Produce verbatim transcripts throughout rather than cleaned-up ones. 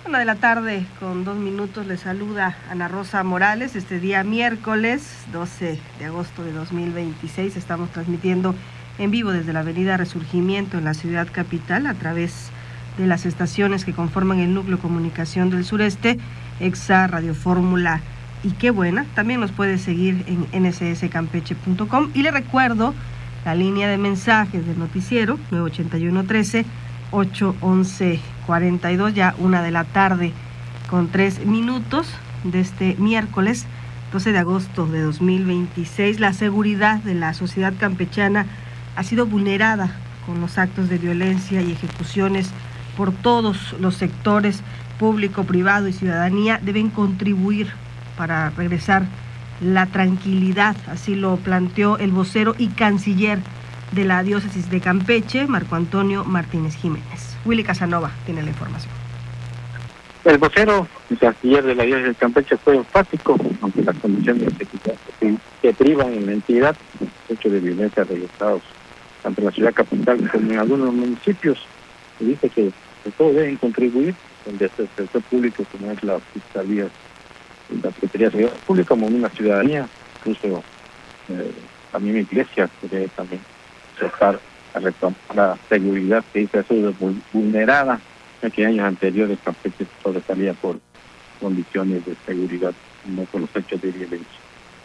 Una de la tarde con dos minutos les saluda Ana Rosa Morales. Este día miércoles doce de agosto de dos mil veintiséis estamos transmitiendo en vivo desde la avenida Resurgimiento en la ciudad capital a través de las estaciones que conforman el núcleo comunicación del sureste, Exa, Radio Fórmula y Qué Buena. También nos puede seguir en ene ese ese campeche punto com y le recuerdo la línea de mensajes del noticiero nueve ocho uno, trece, ocho once, cuarenta y dos, ya una de la tarde con tres minutos de este miércoles doce de agosto de dos mil veintiséis. La seguridad de la sociedad campechana ha sido vulnerada con los actos de violencia y ejecuciones por todos los sectores, público, privado y ciudadanía deben contribuir para regresar la tranquilidad, así lo planteó el vocero y canciller de la diócesis de Campeche, Marco Antonio Martínez Jiménez. Willy Casanova tiene la información. El vocero y canciller de la diócesis de Campeche fue enfático ante las condiciones de seguridad que privan en la entidad hechos de violencia registrados tanto en la ciudad capital como en algunos municipios. Se dice que todos deben contribuir desde el sector público, como es la Fiscalía y la Secretaría de Seguridad Pública, como una ciudadanía, incluso eh, también la iglesia que debe también aceptar a retomar la seguridad que dice eso de vulnerada, ya que años anteriores Campeche sobresalía por condiciones de seguridad, no por los hechos de violencia.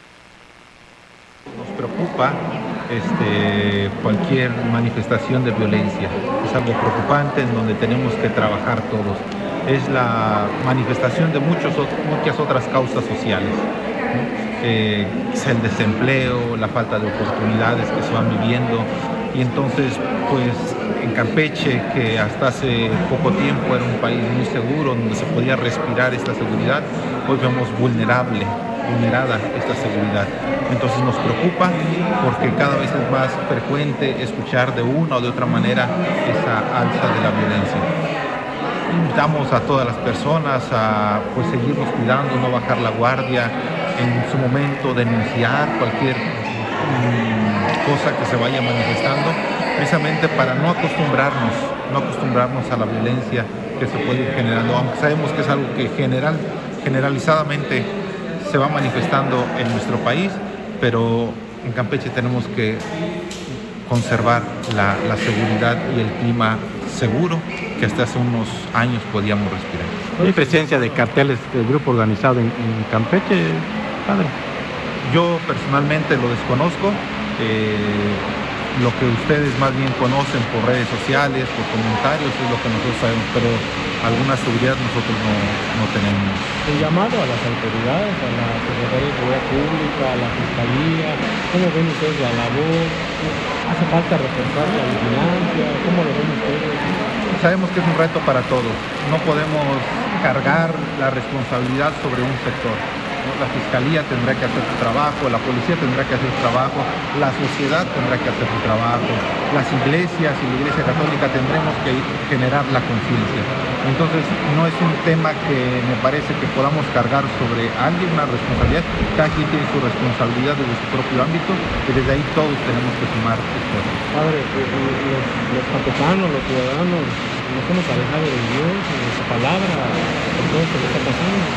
Nos preocupa este, cualquier manifestación de violencia. Es algo preocupante en donde tenemos que trabajar todos. Es la manifestación de muchos, muchas otras causas sociales, ¿no? Eh, es el desempleo, la falta de oportunidades que se van viviendo. Y entonces, pues, en Campeche, que hasta hace poco tiempo era un país muy seguro, donde se podía respirar esta seguridad, hoy vemos vulnerable. vulnerada esta seguridad. Entonces nos preocupa porque cada vez es más frecuente escuchar de una o de otra manera esa alza de la violencia. Invitamos a todas las personas a pues seguirnos cuidando, no bajar la guardia, en su momento denunciar cualquier mmm, cosa que se vaya manifestando, precisamente para no acostumbrarnos, no acostumbrarnos a la violencia que se puede ir generando, aunque sabemos que es algo que general, generalizadamente se va manifestando en nuestro país, pero en Campeche tenemos que conservar la, la seguridad y el clima seguro que hasta hace unos años podíamos respirar. ¿Hay presencia de carteles del grupo organizado en, en Campeche, padre? Yo personalmente lo desconozco. Eh, lo que ustedes más bien conocen por redes sociales, por comentarios, es lo que nosotros sabemos, pero alguna seguridad nosotros no, no tenemos. El llamado a las autoridades, a la Secretaría de Seguridad Pública, a la Fiscalía, ¿cómo ven ustedes la labor? ¿Hace falta reforzar la vigilancia? ¿Cómo lo ven ustedes? Sabemos que es un reto para todos. No podemos cargar la responsabilidad sobre un sector. La Fiscalía tendrá que hacer su trabajo, la Policía tendrá que hacer su trabajo, la sociedad tendrá que hacer su trabajo, las iglesias y la Iglesia Católica tendremos que generar la conciencia. Entonces no es un tema que me parece que podamos cargar sobre alguien una responsabilidad. Cada quien tiene su responsabilidad desde su propio ámbito y desde ahí todos tenemos que sumar esfuerzos. Padre, los, los campechanos, los ciudadanos, no somos alejados de Dios, de su palabra, por todo esto que está pasando.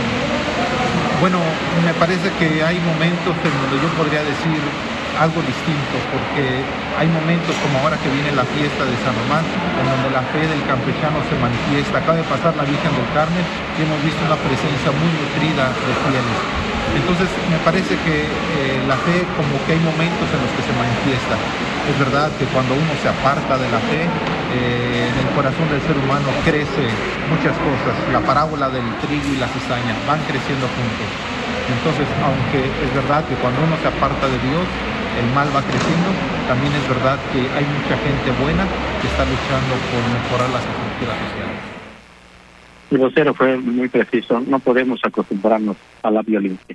Bueno, me parece que hay momentos en donde yo podría decir algo distinto, porque hay momentos como ahora que viene la fiesta de San Román, en donde la fe del campechano se manifiesta. Acaba de pasar la Virgen del Carmen y hemos visto una presencia muy nutrida de fieles. Entonces me parece que eh, la fe como que hay momentos en los que se manifiesta. Es verdad que cuando uno se aparta de la fe, eh, en el corazón del ser humano crece muchas cosas. La parábola del trigo y la cizaña van creciendo juntos. Entonces, aunque es verdad que cuando uno se aparta de Dios, el mal va creciendo, también es verdad que hay mucha gente buena que está luchando por mejorar las estructuras sociales. El vocero fue muy preciso, no podemos acostumbrarnos a la violencia.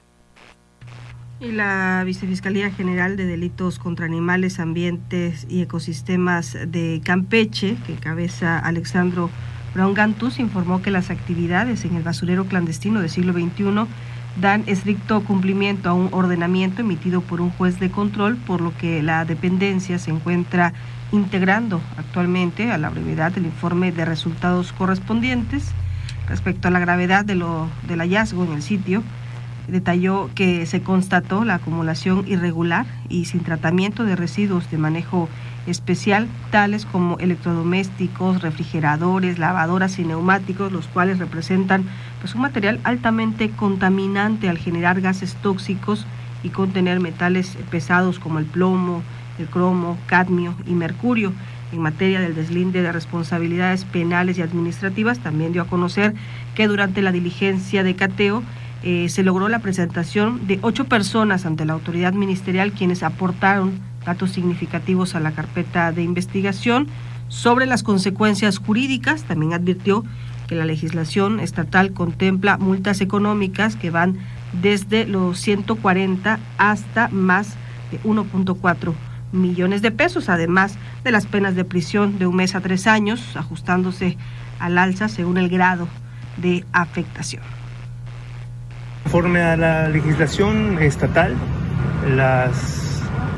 Y la Vicefiscalía General de Delitos contra Animales, Ambientes y Ecosistemas de Campeche, que encabeza Alexandro Brown Gantús, informó que las actividades en el basurero clandestino del siglo veintiuno dan estricto cumplimiento a un ordenamiento emitido por un juez de control, por lo que la dependencia se encuentra integrando actualmente a la brevedad el informe de resultados correspondientes. Respecto a la gravedad de lo, del hallazgo en el sitio, detalló que se constató la acumulación irregular y sin tratamiento de residuos de manejo especial, tales como electrodomésticos, refrigeradores, lavadoras y neumáticos, los cuales representan pues, un material altamente contaminante al generar gases tóxicos y contener metales pesados como el plomo, el cromo, cadmio y mercurio. En materia del deslinde de responsabilidades penales y administrativas, también dio a conocer que durante la diligencia de cateo eh, se logró la presentación de ocho personas ante la autoridad ministerial, quienes aportaron datos significativos a la carpeta de investigación. Sobre las consecuencias jurídicas, también advirtió que la legislación estatal contempla multas económicas que van desde los ciento cuarenta hasta más de uno punto cuatro millones de pesos, además de las penas de prisión de un mes a tres años, ajustándose al alza según el grado de afectación. Conforme a la legislación estatal, las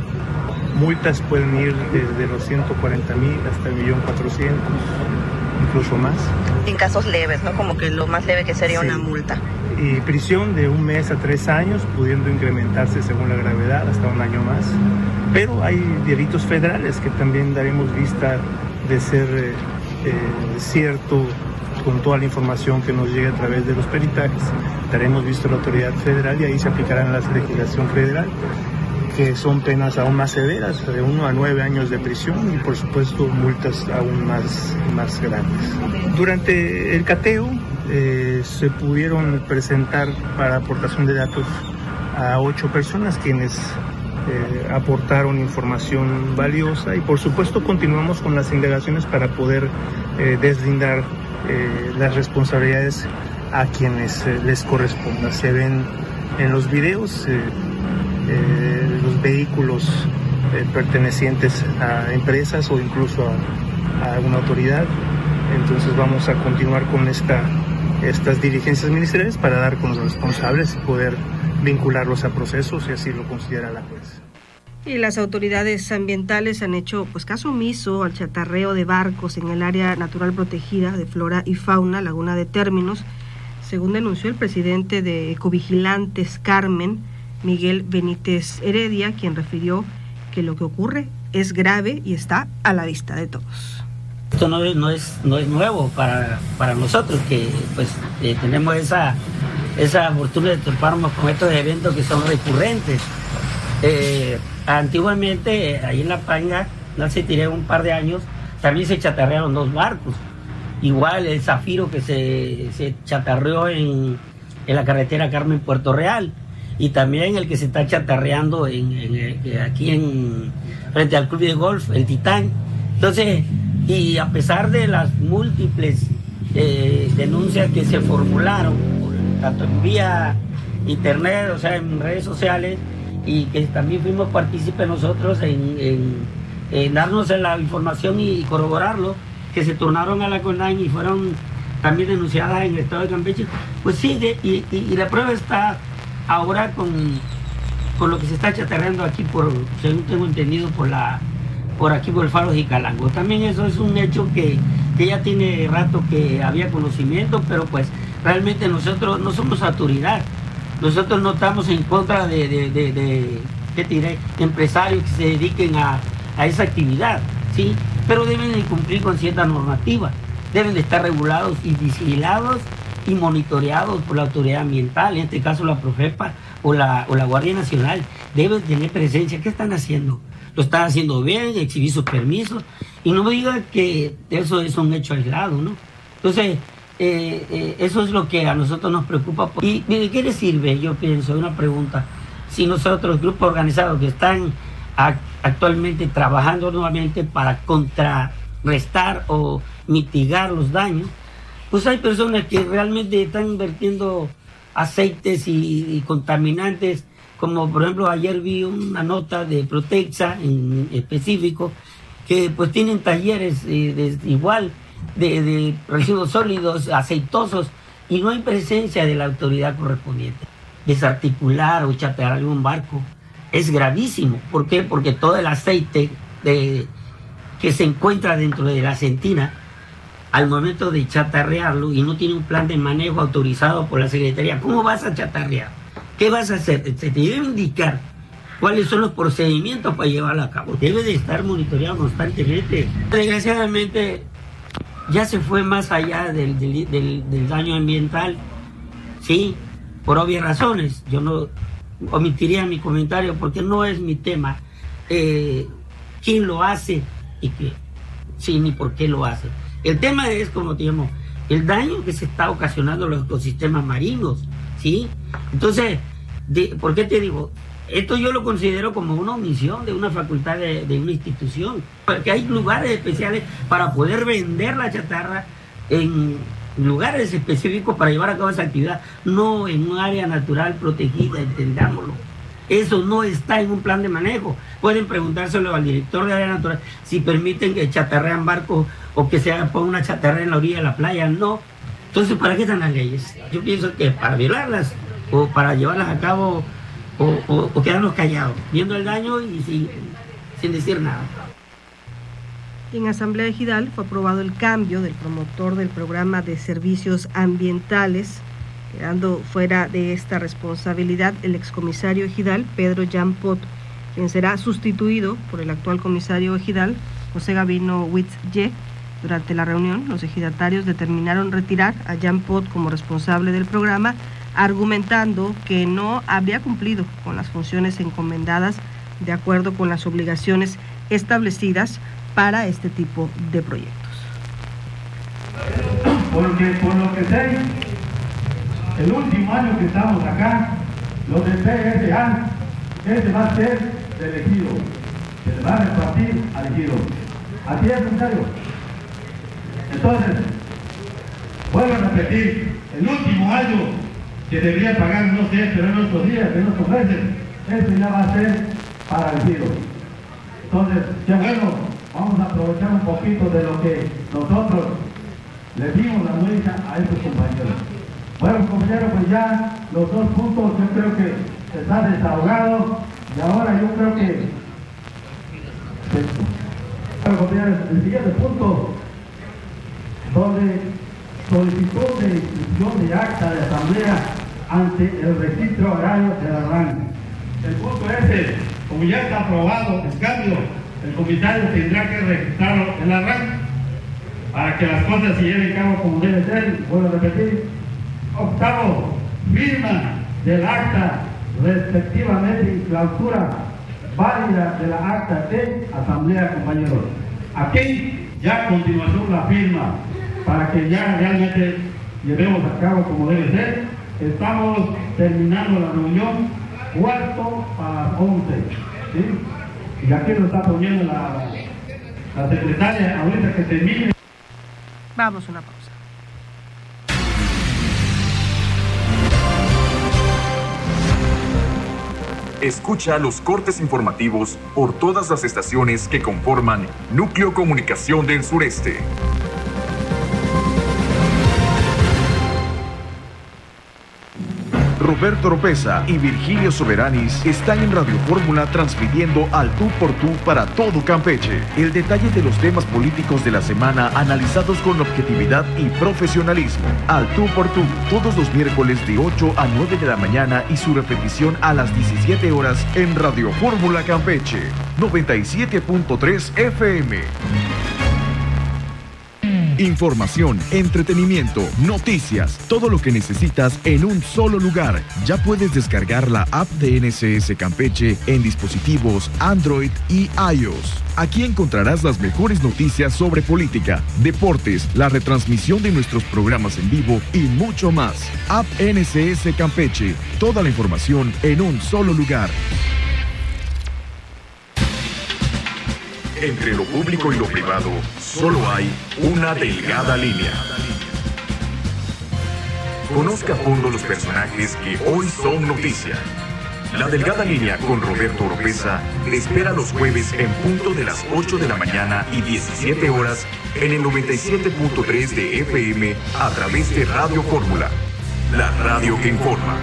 multas pueden ir desde los ciento cuarenta mil hasta el millón cuatrocientos, incluso más. En casos leves, ¿no? Como que lo más leve que sería sí. Una multa. Y prisión de un mes a tres años, pudiendo incrementarse según la gravedad hasta un año más. Pero hay delitos federales que también daremos vista de ser eh, eh, cierto con toda la información que nos llegue a través de los peritajes. Daremos visto a la autoridad federal y ahí se aplicarán la legislación federal, que son penas aún más severas, de uno a nueve años de prisión y por supuesto multas aún más, más grandes. Durante el cateo eh, se pudieron presentar para aportación de datos a ocho personas quienes eh, aportaron información valiosa y por supuesto continuamos con las indagaciones para poder eh, deslindar eh, las responsabilidades a quienes eh, les corresponda. Se ven en los videos eh, eh, los vehículos eh, pertenecientes a empresas o incluso a, a una autoridad. Entonces vamos a continuar con esta, estas diligencias ministeriales para dar con los responsables y poder vincularlos a procesos si así lo considera la juez. Y las autoridades ambientales han hecho pues caso omiso al chatarreo de barcos en el área natural protegida de flora y fauna, Laguna de Términos, según denunció el presidente de Ecovigilantes Carmen, Miguel Benítez Heredia, quien refirió que lo que ocurre es grave y está a la vista de todos. Esto no es, no es, no es nuevo para, para nosotros, que pues eh, tenemos esa, esa fortuna de toparnos con estos eventos que son recurrentes. Eh, antiguamente, ahí en La Panga, no se tiré un par de años, también se chatarrearon dos barcos. Igual el Zafiro que se, se chatarreó en, en la carretera Carmen-Puerto Real. Y también el que se está chatarreando en, en, aquí en frente al club de golf, el Titán. Entonces, y a pesar de las múltiples eh, denuncias que se formularon, tanto en vía internet, o sea, en redes sociales, y que también fuimos partícipes nosotros en, en, en darnos la información y corroborarlo, que se turnaron a la CONAN y fueron también denunciadas en el estado de Campeche, pues sigue, y, y, y la prueba está ahora con, con lo que se está chatarreando aquí, por, según tengo entendido, por la por aquí por el Faro de Jicalango. También eso es un hecho que, que ya tiene rato que había conocimiento, pero pues realmente nosotros no somos autoridad. Nosotros no estamos en contra de, de, de, de ¿qué te diré?, empresarios que se dediquen a, a esa actividad, ¿sí? Pero deben de cumplir con cierta normativa, deben de estar regulados y vigilados y monitoreados por la autoridad ambiental, en este caso la Profepa o la, o la Guardia Nacional. Deben tener presencia. ¿Qué están haciendo? Lo están haciendo bien, exhibir sus permisos, y no me digan que eso es un hecho aislado, ¿no? Entonces, eh, eh, eso es lo que a nosotros nos preocupa. ¿Y de qué les sirve? Yo pienso, una pregunta, si nosotros, grupos organizados que están a, actualmente trabajando nuevamente para contrarrestar o mitigar los daños, pues hay personas que realmente están vertiendo aceites y, y contaminantes, como por ejemplo ayer vi una nota de Protexa en específico, que pues tienen talleres eh, de, igual de, de residuos sólidos, aceitosos, y no hay presencia de la autoridad correspondiente. Desarticular o chapear un barco es gravísimo. ¿Por qué? Porque todo el aceite de, que se encuentra dentro de la sentina al momento de chatarrearlo y no tiene un plan de manejo autorizado por la Secretaría, ¿cómo vas a chatarrear? ¿Qué vas a hacer? Se te debe indicar cuáles son los procedimientos para llevarlo a cabo. Debe de estar monitoreado constantemente. Desgraciadamente, ya se fue más allá del, del, del, del daño ambiental, sí, por obvias razones. Yo no omitiría mi comentario porque no es mi tema. Eh, ¿Quién lo hace y qué? Sí, ni por qué lo hace. El tema es, como digamos, el daño que se está ocasionando a los ecosistemas marinos, ¿sí? Entonces, de, ¿por qué te digo? Esto yo lo considero como una omisión de una facultad de, de una institución, porque hay lugares especiales para poder vender la chatarra en lugares específicos para llevar a cabo esa actividad, no en un área natural protegida, entendámoslo. Eso no está en un plan de manejo. Pueden preguntárselo al director de área natural si permiten que chatarrean barcos o que se ponga una chatarra en la orilla de la playa. No. Entonces, ¿para qué están las leyes? Yo pienso que para violarlas o para llevarlas a cabo o, o, o quedarnos callados, viendo el daño y sin, sin decir nada. En Asamblea Ejidal fue aprobado el cambio del promotor del programa de servicios ambientales, quedando fuera de esta responsabilidad el excomisario ejidal Pedro Jan Pot, quien será sustituido por el actual comisario ejidal José Gabino Huitz-Ye. Durante la reunión, los ejidatarios determinaron retirar a Jan Pot como responsable del programa, argumentando que no habría cumplido con las funciones encomendadas de acuerdo con las obligaciones establecidas para este tipo de proyectos. Porque por lo que sé, el último año que estamos acá, los de P S A, ese va a ser elegido, se le va a repartir al ejido. Así es, en serio. Entonces, vuelvo a repetir, el último año que debería pagar, no sé, pero en otros días, en otros meses, eso ya va a ser para el ejido. Entonces, qué bueno, vamos a aprovechar un poquito de lo que nosotros le dimos la lucha a estos compañeros. Bueno, compañeros, pues ya los dos puntos yo creo que se están desahogados y ahora yo creo que... Bueno, compañeros, el siguiente punto, donde solicitud de inscripción de acta de asamblea ante el registro agrario de la R A N. El punto ese, como ya está aprobado el cambio, el comisario tendrá que registrarlo en la R A N para que las cosas se lleven a cabo como debe ser. Vuelvo a repetir. Octavo, firma del acta respectivamente y clausura válida de la acta de asamblea, compañeros. Aquí ya a continuación la firma para que ya realmente llevemos a cabo como debe ser. Estamos terminando la reunión cuarto a las once, ¿sí? Y aquí lo está poniendo la, la secretaria ahorita que termine. Vamos a una pausa. Escucha los cortes informativos por todas las estaciones que conforman Núcleo Comunicación del Sureste. Roberto Oropesa y Virgilio Soberanis están en Radio Fórmula transmitiendo al tú por tú para todo Campeche. El detalle de los temas políticos de la semana analizados con objetividad y profesionalismo. Al tú por tú, todos los miércoles de ocho a nueve de la mañana y su repetición a las diecisiete horas en Radio Fórmula Campeche, noventa y siete punto tres F M. Información, entretenimiento, noticias, todo lo que necesitas en un solo lugar. Ya puedes descargar la app de N S S Campeche en dispositivos Android y iOS. Aquí encontrarás las mejores noticias sobre política, deportes, la retransmisión de nuestros programas en vivo y mucho más. App N S S Campeche, toda la información en un solo lugar. Entre lo público y lo privado, solo hay una delgada línea. Conozca a fondo los personajes que hoy son noticia. La delgada línea con Roberto Oropesa te espera los jueves en punto de las ocho de la mañana y diecisiete horas en el noventa y siete punto tres de F M a través de Radio Fórmula, la radio que informa.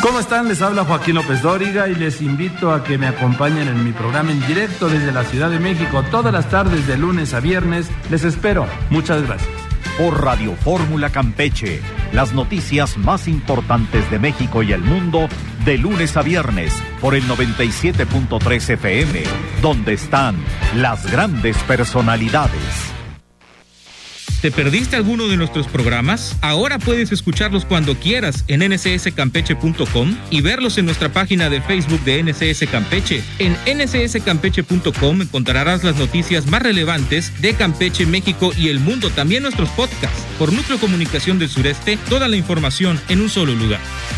¿Cómo están? Les habla Joaquín López Dóriga y les invito a que me acompañen en mi programa en directo desde la Ciudad de México todas las tardes de lunes a viernes. Les espero. Muchas gracias. Por Radio Fórmula Campeche, las noticias más importantes de México y el mundo de lunes a viernes por el noventa y siete punto tres F M, donde están las grandes personalidades. ¿Te perdiste alguno de nuestros programas? Ahora puedes escucharlos cuando quieras en N C S campeche punto com y verlos en nuestra página de Facebook de N C S Campeche. En N C S campeche punto com encontrarás las noticias más relevantes de Campeche, México y el mundo, también nuestros podcasts. Por Núcleo Comunicación del Sureste, toda la información en un solo lugar.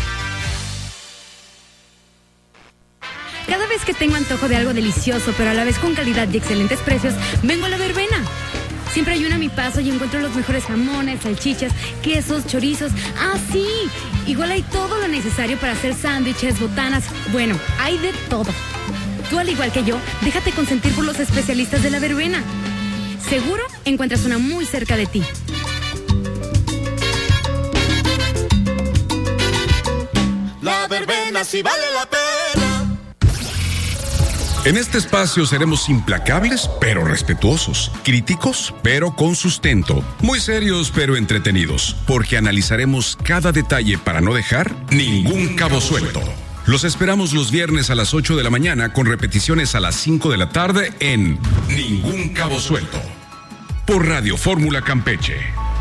Cada vez que tengo antojo de algo delicioso, pero a la vez con calidad y excelentes precios, vengo a La Verbena. Siempre hay uno a mi paso y encuentro los mejores jamones, salchichas, quesos, chorizos. ¡Ah, sí! Igual hay todo lo necesario para hacer sándwiches, botanas. Bueno, hay de todo. Tú, al igual que yo, déjate consentir por los especialistas de La Verbena. Seguro encuentras una muy cerca de ti. La Verbena sí vale la pena. En este espacio seremos implacables, pero respetuosos, críticos, pero con sustento, muy serios, pero entretenidos, porque analizaremos cada detalle para no dejar ningún cabo suelto. Los esperamos los viernes a las ocho de la mañana con repeticiones a las cinco de la tarde en Ningún Cabo Suelto, por Radio Fórmula Campeche.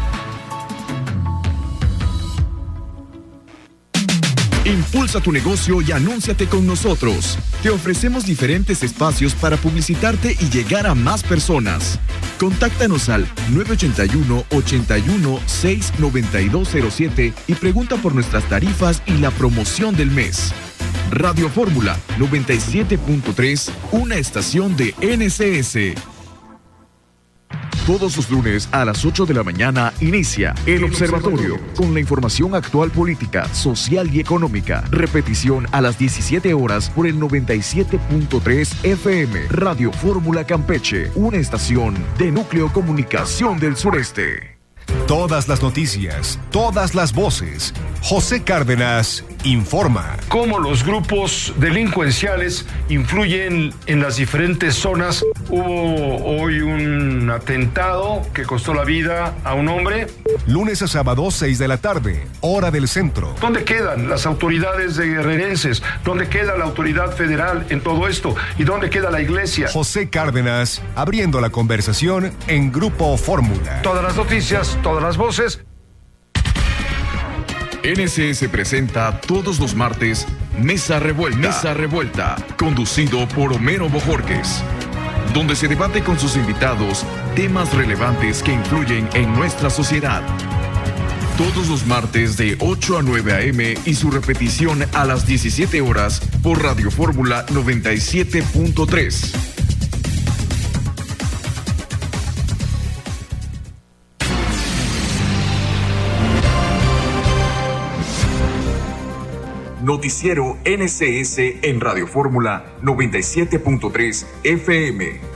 Impulsa tu negocio y anúnciate con nosotros. Te ofrecemos diferentes espacios para publicitarte y llegar a más personas. Contáctanos al nueve ocho uno, ocho uno, seis, nueve dos cero siete y pregunta por nuestras tarifas y la promoción del mes. Radio Fórmula noventa y siete punto tres, una estación de N C S. Todos los lunes a las ocho de la mañana inicia El Observatorio con la información actual política, social y económica. Repetición a las diecisiete horas por el noventa y siete punto tres F M. Radio Fórmula Campeche, una estación de Núcleo Comunicación del Sureste. Todas las noticias, todas las voces. José Cárdenas informa. Cómo los grupos delincuenciales influyen en las diferentes zonas. Hubo hoy un atentado que costó la vida a un hombre. Lunes a sábado, seis de la tarde, hora del centro. ¿Dónde quedan las autoridades de guerrerenses? ¿Dónde queda la autoridad federal en todo esto? ¿Y dónde queda la iglesia? José Cárdenas, abriendo la conversación en Grupo Fórmula. Todas las noticias, todas las voces. N C S presenta todos los martes Mesa Revuelta. Mesa Revuelta, conducido por Homero Bojorquez, donde se debate con sus invitados temas relevantes que influyen en nuestra sociedad. Todos los martes de ocho a nueve a eme y su repetición a las diecisiete horas por Radio Fórmula noventa y siete punto tres. Noticiero N C S en Radio Fórmula noventa y siete punto tres F M.